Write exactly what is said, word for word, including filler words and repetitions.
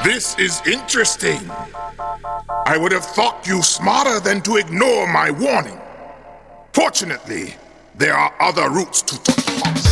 This is interesting. I would have thought you smarter than to ignore my warning. Fortunately, there are other routes to touch.